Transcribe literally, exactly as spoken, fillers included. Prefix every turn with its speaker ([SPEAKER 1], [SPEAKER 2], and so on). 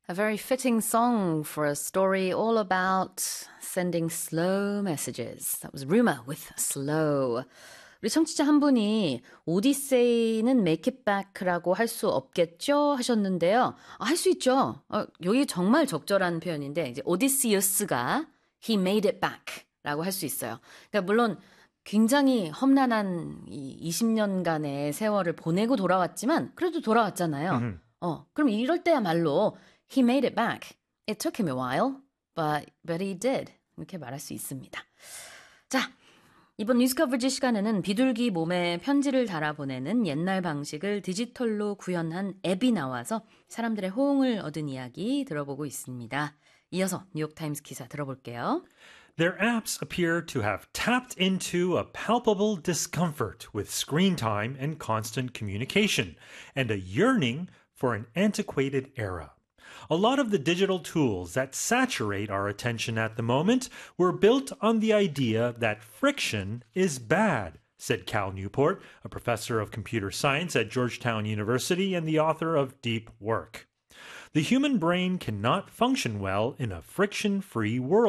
[SPEAKER 1] A very fitting song for a story all about sending slow messages. That was Rumor with Slow. 우리 청취자 한 분이 오디세이는 make it back라고 할 수 없겠죠? 하셨는데요. 아, 할 수 있죠. 어, 여기 정말 적절한 표현인데 이제 오디시우스가 he made it back라고 할 수 있어요. 그러니까 물론 굉장히 험난한 이 이십 년간의 세월을 보내고 돌아왔지만 그래도 돌아왔잖아요.
[SPEAKER 2] Mm-hmm.
[SPEAKER 1] 어, 그럼 이럴 때야말로 he made it back. It took him a while, but, but he did. 이렇게 말할 수 있습니다. 자, 이번 뉴스 커버지 시간에는 비둘기 몸에 편지를 달아보내는 옛날 방식을 디지털로 구현한 앱이 나와서 사람들의 호응을 얻은 이야기 들어보고 있습니다. 이어서 뉴욕타임스 기사 들어볼게요.
[SPEAKER 2] Their apps appear to have tapped into a palpable discomfort with screen time and constant communication, and a yearning for an antiquated era. A lot of the digital tools that saturate our attention at the moment were built on the idea that friction is bad, said Cal Newport, a professor of computer science at Georgetown University and the author of Deep Work. The human brain cannot function well in a friction-free world.